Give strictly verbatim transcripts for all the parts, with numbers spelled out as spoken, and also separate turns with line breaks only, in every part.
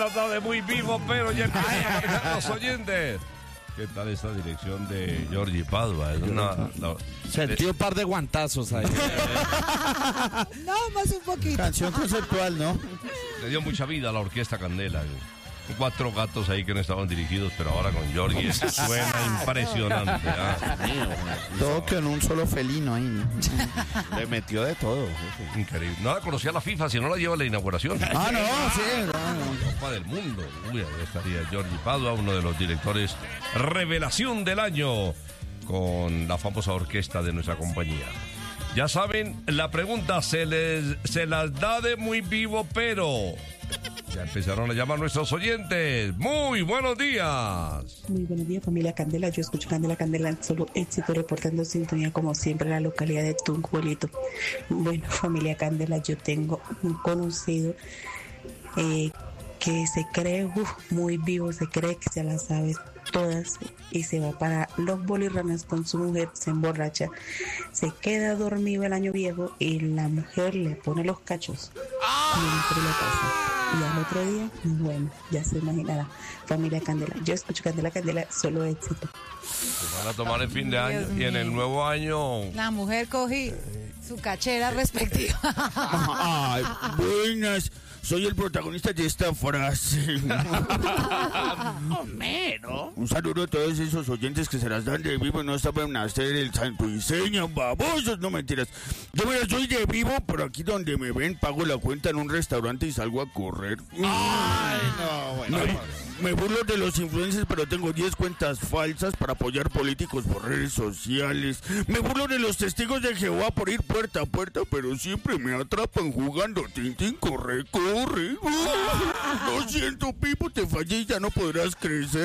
De muy vivo, pero ya empiezan a los oyentes. ¿Qué tal esta dirección de Jordi Padua? Es una, la,
Sentí un par de guantazos ahí.
No, más un poquito.
Canción conceptual, ¿no?
Le dio mucha vida a la Orquesta Candela. Cuatro gatos ahí que no estaban dirigidos, pero ahora con Jordi suena impresionante. ¿Ah?
Todo que en un solo felino ahí. Le metió de todo.
Increíble. No la conocía la FIFA, si no la lleva a la inauguración.
Ah, no, sí. No.
Copa del Mundo. Uy, ahí estaría Jordi Padua, uno de los directores revelación del año, con la famosa orquesta de nuestra compañía. Ya saben, la pregunta se les se las da de muy vivo, pero ya empezaron a llamar nuestros oyentes. Muy buenos días.
Muy buenos días, familia Candela. Yo escucho Candela, Candela, solo éxito, reportando sintonía como siempre en la localidad de Tunjuelito. Bueno, familia Candela, yo tengo un conocido eh, que se cree uf, muy vivo, se cree que se las sabe todas y se va para los bolirranes con su mujer, se emborracha, se queda dormido el año viejo y la mujer le pone los cachos dentro de la casa. Y al otro día, bueno, ya se imaginará, familia Candela. Yo escucho Candela, Candela, solo éxito.
Se van a tomar el fin de año y en el nuevo año...
La mujer cogí su cachera respectiva.
Ay, buenas. Soy el protagonista de esta frase.
Homero.
Un saludo a todos esos oyentes que se las dan de vivo y no saben hacer el santo diseño, babosos, no mentiras. Yo mira, soy de vivo, pero aquí donde me ven pago la cuenta en un restaurante y salgo a correr.
Ay, no, bueno.
Me, me burlo de los influencers, pero tengo diez cuentas falsas para apoyar políticos por redes sociales. Me burlo de los testigos de Jehová por ir puerta a puerta, pero siempre me atrapan jugando Tintín, corre, corre. Lo siento, Pipo, te fallé y ya no podrás crecer.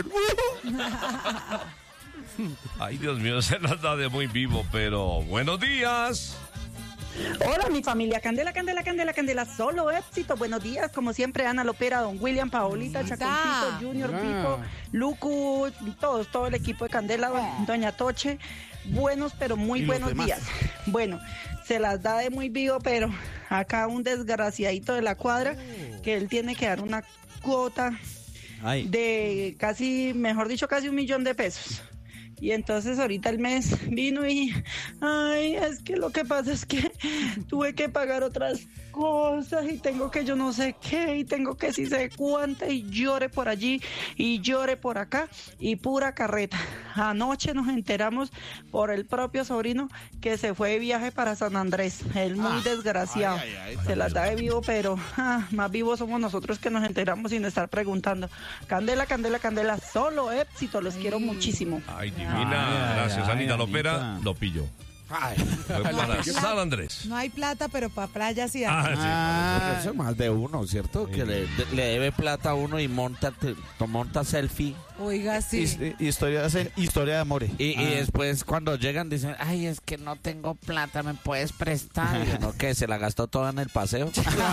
Ay, Dios mío, se las da de muy vivo, pero buenos días.
Hola, mi familia Candela, Candela, Candela, Candela, solo éxito. Buenos días, como siempre, Ana Lopera, Don William, Paolita, Chaconcito, Junior, Pipo, Lucu, todos, todo el equipo de Candela, Doña Toche. Buenos, pero muy buenos días. Bueno, se las da de muy vivo, pero acá un desgraciadito de la cuadra que él tiene que dar una cuota Ay. de casi, mejor dicho, casi un millón de pesos. Y entonces ahorita el mes vino y, ay, es que lo que pasa es que tuve que pagar otras cosas y tengo que yo no sé qué y tengo que si sé cuánta y llore por allí y llore por acá y pura carreta. Anoche nos enteramos por el propio sobrino que se fue de viaje para San Andrés. Él muy ah, desgraciado. Ay, ay, ay, se las da de vivo, pero ah, más vivos somos nosotros que nos enteramos sin estar preguntando. Candela, Candela, Candela, solo éxito. Los ay. quiero muchísimo.
Ay, divina. Ay, Gracias, ay, Anita ay, Lopera. Anita. Lo pillo. Ay. Para San Andrés.
No hay plata, pero para playa sí hay.
Ah, sí. Ah, eso es más de uno, ¿cierto? Sí. Que le, de, le debe plata a uno y monta, te, monta selfie.
Oiga, sí.
Y, historia, historia de amor. Y,
ah.
y después cuando llegan dicen, ay, es que no tengo plata, ¿me puedes prestar? Y uno, ¿qué? ¿Se la gastó toda en el paseo?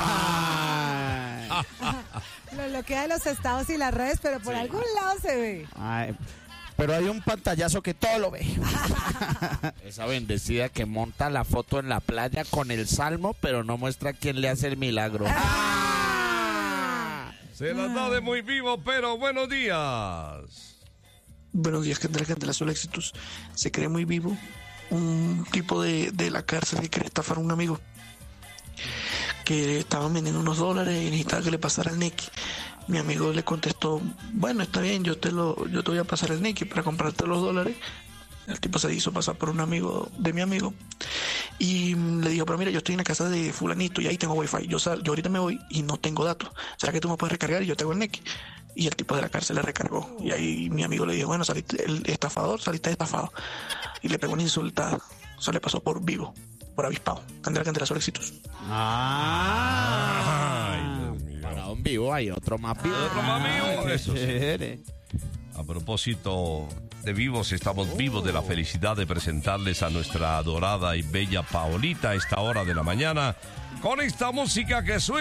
Lo bloquea de los estados y las redes, pero por sí. algún lado se ve.
Ay, pero hay un pantallazo que todo lo ve. Esa bendecida que monta la foto en la playa con el salmo, pero no muestra quién le hace el milagro.
¡Ah! Se las da de muy vivo, pero buenos días.
Buenos días, Candela, Candela, solo éxitos. Se cree muy vivo un tipo de, de la cárcel que quiere estafar a un amigo que estaban vendiendo unos dólares y necesitaba que le pasara el Nequi. Mi amigo le contestó, bueno, está bien, yo te lo, yo te voy a pasar el Nequi para comprarte los dólares. El tipo se hizo pasar por un amigo de mi amigo y le dijo, pero mira, yo estoy en la casa de fulanito y ahí tengo wifi, yo, sal, yo ahorita me voy y no tengo datos, ¿será que tú me puedes recargar y yo te hago el Nequi? Y el tipo de la cárcel le recargó y ahí mi amigo le dijo, bueno, saliste el estafador, saliste estafado, y le pegó una insultada, o sea, le pasó por vivo, por avispado. Candela, Candela, solo éxitos.
Ah, Ay, Dios mío. Para un vivo hay otro más vivo.
Otro más vivo, eso sí. A propósito de vivos, estamos vivos de la felicidad de presentarles a nuestra adorada y bella Paolita a esta hora de la mañana con esta música que suena.